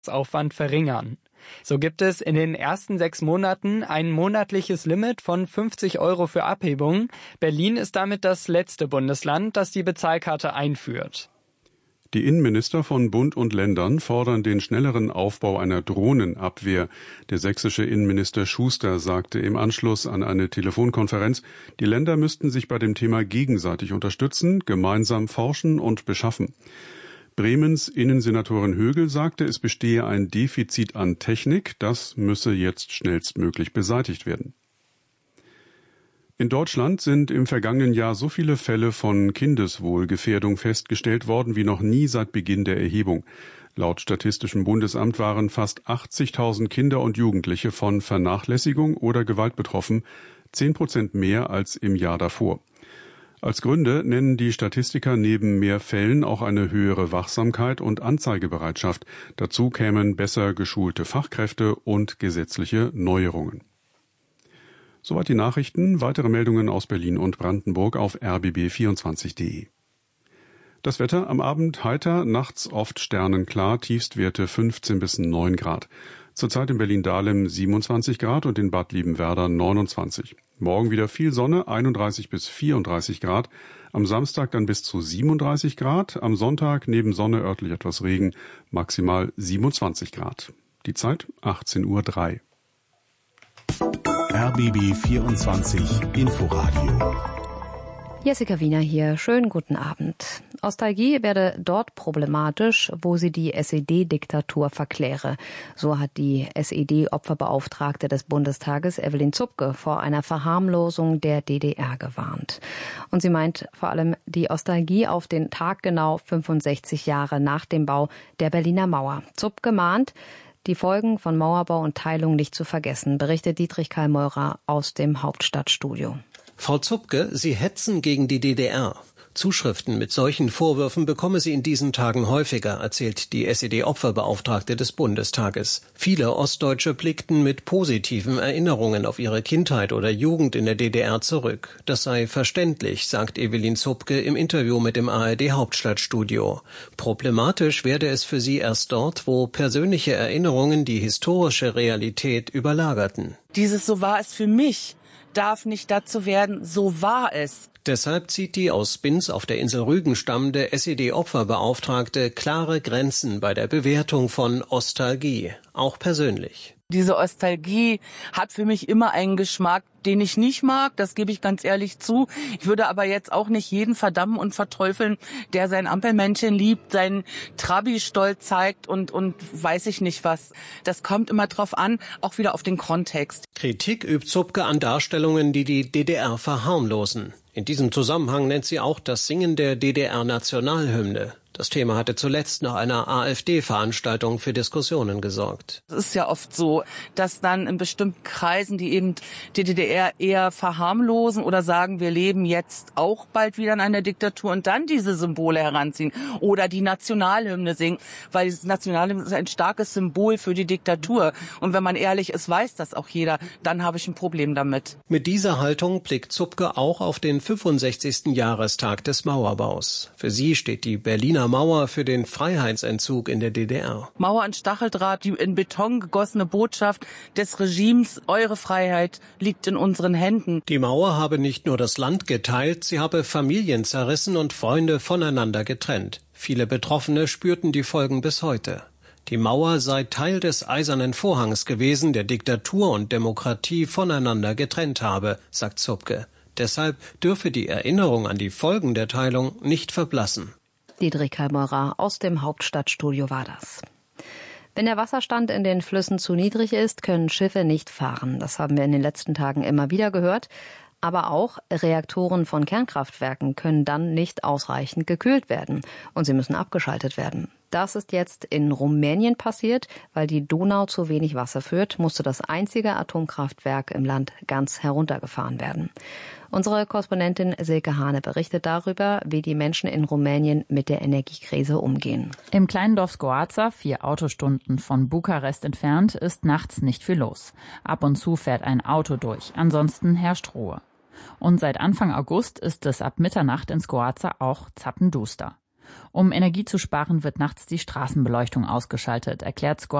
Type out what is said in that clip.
Aufwand verringern. So gibt es in den ersten 6 Monaten ein monatliches Limit von 50 € für Abhebungen. Berlin ist damit das letzte Bundesland, das die Bezahlkarte einführt. Die Innenminister von Bund und Ländern fordern den schnelleren Aufbau einer Drohnenabwehr. Der sächsische Innenminister Schuster sagte im Anschluss an eine Telefonkonferenz, die Länder müssten sich bei dem Thema gegenseitig unterstützen, gemeinsam forschen und beschaffen. Bremens Innensenatorin Högel sagte, es bestehe ein Defizit an Technik, das müsse jetzt schnellstmöglich beseitigt werden. In Deutschland sind im vergangenen Jahr so viele Fälle von Kindeswohlgefährdung festgestellt worden wie noch nie seit Beginn der Erhebung. Laut Statistischem Bundesamt waren fast 80.000 Kinder und Jugendliche von Vernachlässigung oder Gewalt betroffen, 10% mehr als im Jahr davor. Als Gründe nennen die Statistiker neben mehr Fällen auch eine höhere Wachsamkeit und Anzeigebereitschaft. Dazu kämen besser geschulte Fachkräfte und gesetzliche Neuerungen. Soweit die Nachrichten. Weitere Meldungen aus Berlin und Brandenburg auf rbb24.de. Das Wetter am Abend heiter, nachts oft sternenklar, Tiefstwerte 15 bis 9 Grad. Zurzeit in Berlin-Dahlem 27 Grad und in Bad Liebenwerda 29. Morgen wieder viel Sonne, 31 bis 34 Grad. Am Samstag dann bis zu 37 Grad. Am Sonntag neben Sonne örtlich etwas Regen, maximal 27 Grad. Die Zeit 18:03 Uhr. RBB 24 Inforadio. Jessica Wiener hier. Schönen guten Abend. Nostalgie werde dort problematisch, wo sie die SED-Diktatur verkläre. So hat die SED-Opferbeauftragte des Bundestages Evelyn Zupke vor einer Verharmlosung der DDR gewarnt. Und sie meint vor allem die Nostalgie auf den Tag genau 65 Jahre nach dem Bau der Berliner Mauer. Zupke mahnt, die Folgen von Mauerbau und Teilung nicht zu vergessen, berichtet Dietrich Kallmeurer aus dem Hauptstadtstudio. Frau Zupke, Sie hetzen gegen die DDR. Zuschriften mit solchen Vorwürfen bekomme sie in diesen Tagen häufiger, erzählt die SED-Opferbeauftragte des Bundestages. Viele Ostdeutsche blickten mit positiven Erinnerungen auf ihre Kindheit oder Jugend in der DDR zurück. Das sei verständlich, sagt Evelyn Zupke im Interview mit dem ARD-Hauptstadtstudio. Problematisch werde es für sie erst dort, wo persönliche Erinnerungen die historische Realität überlagerten. Dieses "So war es für mich" darf nicht dazu werden, "so war es". Deshalb zieht die aus Binz auf der Insel Rügen stammende SED-Opferbeauftragte klare Grenzen bei der Bewertung von Ostalgie, auch persönlich. Diese Ostalgie hat für mich immer einen Geschmack, den ich nicht mag, das gebe ich ganz ehrlich zu. Ich würde aber jetzt auch nicht jeden verdammen und verteufeln, der sein Ampelmännchen liebt, seinen Trabi-Stolz zeigt und weiß ich nicht was. Das kommt immer drauf an, auch wieder auf den Kontext. Kritik übt Zupke an Darstellungen, die die DDR verharmlosen. In diesem Zusammenhang nennt sie auch das Singen der DDR-Nationalhymne. Das Thema hatte zuletzt nach einer AfD-Veranstaltung für Diskussionen gesorgt. Es ist ja oft so, dass dann in bestimmten Kreisen, die eben die DDR eher verharmlosen oder sagen, wir leben jetzt auch bald wieder in einer Diktatur und dann diese Symbole heranziehen oder die Nationalhymne singen, weil die Nationalhymne ist ein starkes Symbol für die Diktatur. Und wenn man ehrlich ist, weiß das auch jeder, dann habe ich ein Problem damit. Mit dieser Haltung blickt Zupke auch auf den 65. Jahrestag des Mauerbaus. Für sie steht die Berliner Mauer für den Freiheitsentzug in der DDR. Mauer und Stacheldraht, die in Beton gegossene Botschaft des Regimes, eure Freiheit liegt in unseren Händen. Die Mauer habe nicht nur das Land geteilt, sie habe Familien zerrissen und Freunde voneinander getrennt. Viele Betroffene spürten die Folgen bis heute. Die Mauer sei Teil des Eisernen Vorhangs gewesen, der Diktatur und Demokratie voneinander getrennt habe, sagt Zupke. Deshalb dürfe die Erinnerung an die Folgen der Teilung nicht verblassen. Dietrich Kallmeurer aus dem Hauptstadtstudio war das. Wenn der Wasserstand in den Flüssen zu niedrig ist, können Schiffe nicht fahren. Das haben wir in den letzten Tagen immer wieder gehört. Aber auch Reaktoren von Kernkraftwerken können dann nicht ausreichend gekühlt werden. Und sie müssen abgeschaltet werden. Das ist jetzt in Rumänien passiert. Weil die Donau zu wenig Wasser führt, musste das einzige Atomkraftwerk im Land ganz heruntergefahren werden. Unsere Korrespondentin Silke Hane berichtet darüber, wie die Menschen in Rumänien mit der Energiekrise umgehen. Im kleinen Dorf Scoața, 4 Autostunden von Bukarest entfernt, ist nachts nicht viel los. Ab und zu fährt ein Auto durch, ansonsten herrscht Ruhe. Und seit Anfang August ist es ab Mitternacht in Scoața auch zappenduster. Um Energie zu sparen, wird nachts die Straßenbeleuchtung ausgeschaltet, erklärt